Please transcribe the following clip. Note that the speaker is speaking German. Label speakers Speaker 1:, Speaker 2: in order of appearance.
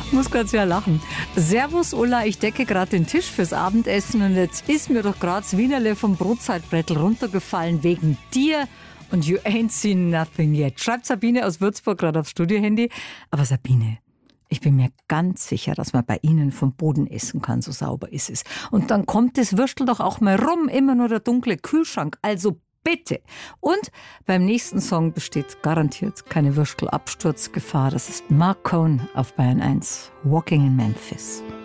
Speaker 1: Muss ganz ja lachen. Servus Ulla, ich decke gerade den Tisch fürs Abendessen und jetzt ist mir doch gerade das Wienerle vom Brotzeitbrettel runtergefallen wegen dir und you ain't seen nothing yet. Schreibt Sabine aus Würzburg gerade aufs Studiohandy. Aber Sabine, ich bin mir ganz sicher, dass man bei Ihnen vom Boden essen kann, so sauber ist es. Und dann kommt das Würstel doch auch mal rum, immer nur der dunkle Kühlschrank. Also bitte. Und beim nächsten Song besteht garantiert keine Würstelabsturzgefahr. Das ist Mark Cohn auf Bayern 1, Walking in Memphis.